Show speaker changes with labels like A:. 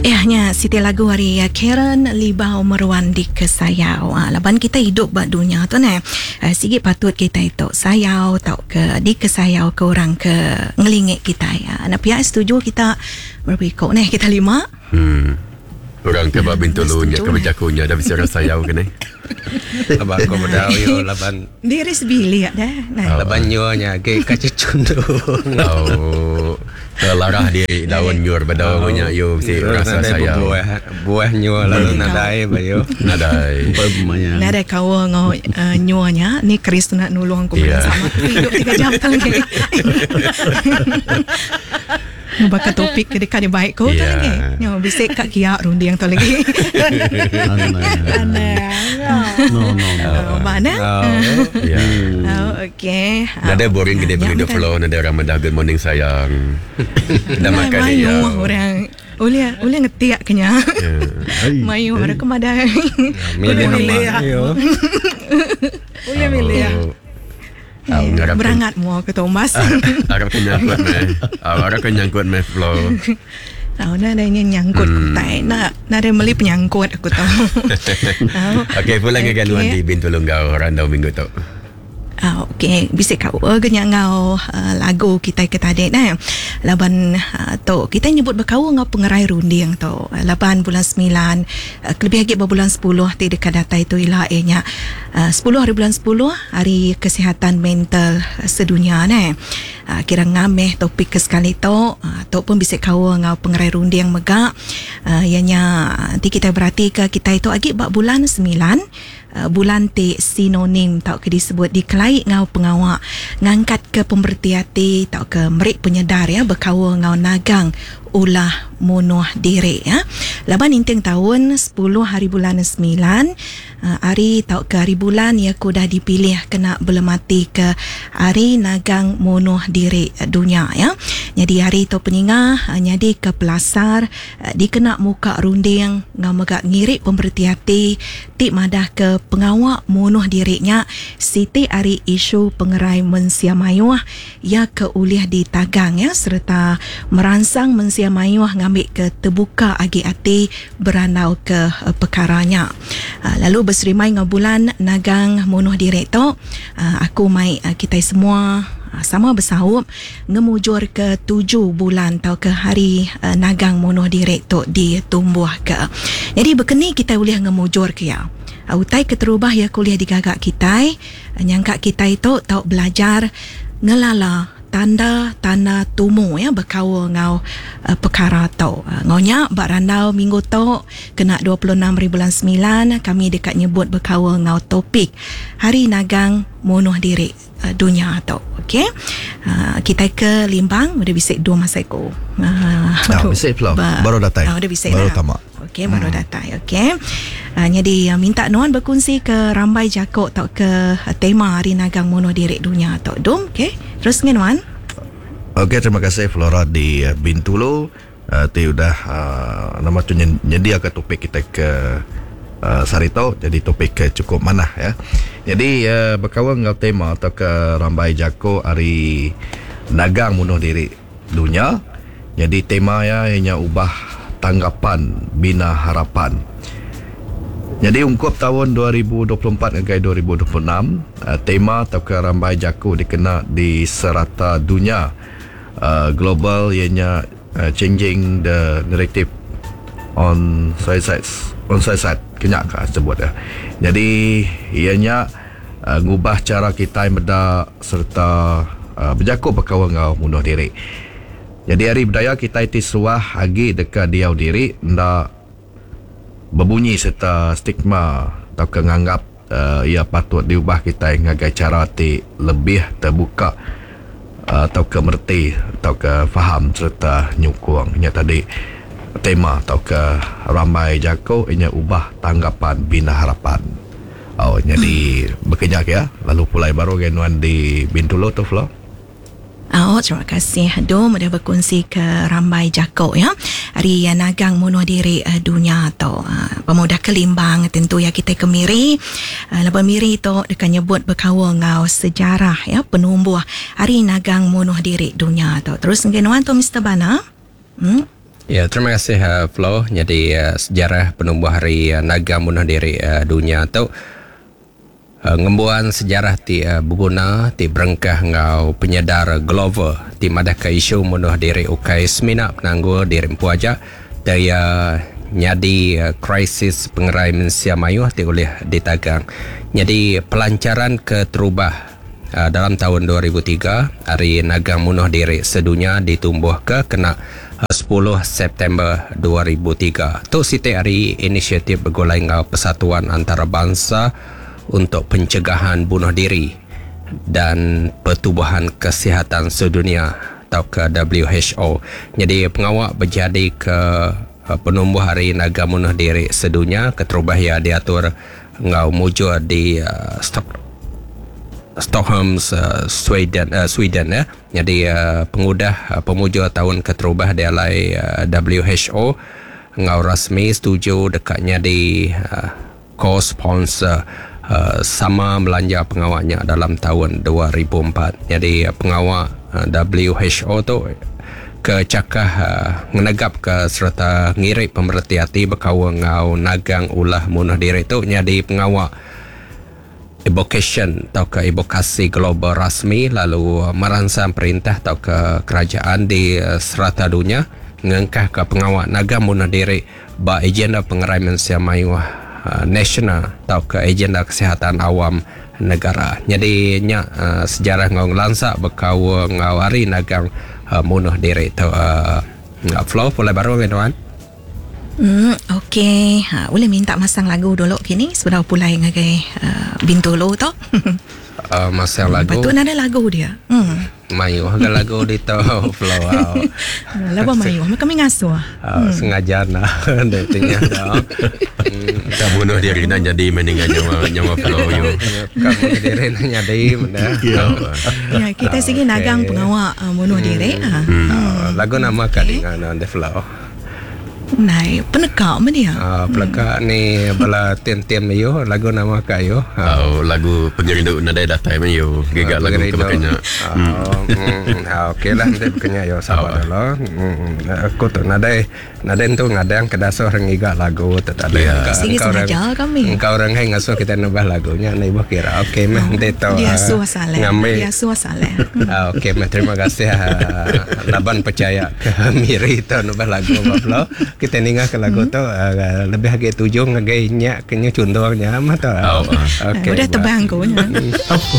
A: Nya Siti lagu hari Karen Libau Meruan di Kesayau. Laban kita hidup buat dunia tu nah. Sikit patut kita itu sayau tau ke di Kesayau ke orang ke ngelingit kita ya. Anak pihak setuju kita berikut nih kita 5.
B: Orang ke bab bintulunya ke bejakunya dah bisa sayau ke ni.
C: Abang ko madawi laban
A: diri sebili dah. Nah.
C: Laban nyonya ke kacecundung.
B: Oh. Larah dia daun nyur badaunnya yo si rasa sayau.
C: Buah nyo lalu nadai bayo.
B: Nadai.
A: Nadai kau ngau nyonya ni Kristus nak nulung aku sama hidup 3 jam lagi. Bakal topik ke dekat dia baik kau tu lagi. Nyo bisik kat kia rundi yang tu lagi.
D: No.
A: Mana? Okay.
B: Nada boring gede begitu flow nada orang mendah good morning sayang. Dah makan dia.
A: Orang Ulia ngetiak kenya. Mayu ada kemadai.
C: Milih
A: Ulia. Berangat mu ke Thomas.
B: Harap kenyangkut me flow.
A: Tahu ada nyangkut kutai. Ada meli penyangkut aku tahu.
B: Okey, pulang ke galuan di Bintulunggau randau minggu tu.
A: Okay, bisa kau ngau lagu kita tadi nah. Laban tu kita nyebut berkau ngau pengerai runding tu. 8 bulan 9 lebih lagi bulan 10 ti dekat data itu ialah nya 10 hari bulan 10 hari kesihatan mental sedunia nah. Kira ngameh topik ke sekali tu pun bisa kau ngau pengerai runding megak ianya nanti kita berarti ke kita itu lagi bulan 9 bulan te sinonim tau ke disebut dikelai ngau pengawak ngangkat ke pemberhati tau ke merik penyedar ya berkawa ngau nagang ulah munuh diri ya. Laban inting tahun 10 hari bulan 9 hari tau ke hari bulan ya ku dah dipilih kena belemati ke hari nagang munuh diri dunia ya. Jadi hari tu penyingah jadi ke pelasar dikena muka runding ngau megak ngirik pemberhati tik madah ke pengawak munuh dirinya siti hari isu pengerai mensia mayuah ya ke ulih di tagang ya serta merangsang mensia mayuah ngambil ke terbuka agi ati berandau ke perkaranya. Lalu berserimai ngau bulan nagang munuh diri tu aku mai kita semua sama bersahub ngemujur ke 7 bulan tau ke hari nagang munuh diri tu ditumbuh ke. Jadi berkeni kita boleh ngemujur ke ya. Utai keterubah ya kuliah di gagak kita nyangka kita itu tau belajar ngelala tanda tumu ya berkawa ngau perkara tau ngonya barandau minggu tu kena 26 bulan 9 kami dekat nyebut berkawa ngau topik hari nagang munuh diri dunia tu. Okey, kita ke Limbang udah bisik 2 masa ko
D: bisik pula baru datang baru tamak.
A: Okey, baru datang. Okey. Jadi minta Nuan berkongsi ke Rambai Jakok tau ke tema hari nagang munuh diri dunia tau. Dom, okey. Terus dengan Nuan.
D: Okey, terima kasih Flora di Bintulu. Ti udah nama tu nyedia ke topik kita ke Sarito. Jadi topik cukup mana ya. Jadi berkawan dengan tema atau ke Rambai Jakok hari nagang munuh diri dunia. Jadi tema ya hanya ubah tanggapan bina harapan. Jadi ungkup tahun 2024 hingga 2026 tema atau ke Rambai Jaku dikena di serata dunia global ianya changing the narrative on suicide kenyak sebut ya. Jadi ianya ngubah cara kita meda serta berjaku berkawan ngau munuh diri. Jadi hari budaya kita itu suah agi dekat diau diri ndak berbunyi serta stigma atau menganggap ia patut diubah kita ngagai cara ti lebih terbuka atau ke merti atau ke faham serta nyukung nya tadi tema atau ke Rambai Jako inya ubah tanggapan bina harapan. Jadi berkenyak ya lalu pulai baru genuan di Bintulu tu Flo.
A: Terima kasih Dom dah berkongsi ke Rambai Jakok ya. Hari nagang munuh diri dunia tu. Pemuda Kelimbang tentu ya kita ke Miri. Lepas Miri tu dekat nyebut berkawa ngau sejarah ya penumbuh hari nagang munuh diri dunia tu. Terus ngenuan tu Mr. Bana.
C: Ya, terima kasih Flo. Jadi sejarah penubuh hari naga bunuh diri dunia tu ngembuan sejarah ti berguna ti berengkah ngau penyedar global ti madah ke isu bunuh diri ukai semina penangguh diri empuaja daya nyadi krisis pengerai manusia mayuh ti oleh ditagang. Jadi pelancaran ke terubah dalam tahun 2003 hari naga bunuh diri sedunia ditumbuh ke kena 10 September 2003. Tu siti hari inisiatif bergolai ngau persatuan antarabangsa untuk pencegahan bunuh diri dan pertubuhan kesihatan sedunia atau ke WHO. Jadi pengawak berjadi ke penumbuh hari naga bunuh diri sedunia keterubah ia diatur ngau mujur di Stockholm, Sweden ya. Jadi pengudah pemujur tahun keterubah dia lai WHO ngau rasmi setuju dekatnya di co-sponsor sama belanja pengawaknya dalam tahun 2004. Jadi pengawak WHO tu kecakah ngenegap ke serta ngirip pemerhati hati berkawa ngau nagang ulah bunuh diri tu jadi pengawak evocation atau ke evokasi global rasmi lalu meransang perintah atau ke kerajaan di serata dunia ngengkah ke pengawal naga bunuh diri ba agenda pengerai manusia mayuh nasional atau ke agenda kesihatan awam negara. Jadi nya sejarah ngau lansak berkawa ngau hari nagang bunuh diri tu Flo boleh baru tuan.
A: Okey, boleh minta masang lagu dulu kini sudah pulai ngagai Bintulu tu.
C: Masang lagu.
A: Betul ada lagu dia.
C: Mayu ada lagu di tu Flow.
A: Laba mayu, kami ngasuh.
C: Sengaja nak detinya dah.
B: Tak bunuh diri nak jadi meninggal nyawa Flow you.
C: Kamu diri nak jadi mana?
A: Ya, kita sini nagang pengawak bunuh diri.
C: Lagu nama kadingan on the Flow.
A: Nai, penekak mana dia?
C: Pelakak ni bala tiam-tiam yo lagu nama kayo.
B: Lagu pengerinduk nadai datai man yo. Gegak lagu kebakanya.
C: Okey lah nanti bekanya yo sabar dulu. Aku tu nadai tu ngadang kedasar orang giga lagu tetap ada.
A: Sini sengaja kami.
C: Engkau orang yang ngasuh kita nambah lagunya ni ibu kira. Okey mah nanti tahu.
A: Dia suasana. Dia suasana.
C: Okey mah terima kasih laban percaya Miri tu nambah lagu Bablo. Kita ninggal ke lagu tu lebih agak tujuh ngagai nyak kenya contohnya mah tu.
A: Okey. Udah tebang ko nya.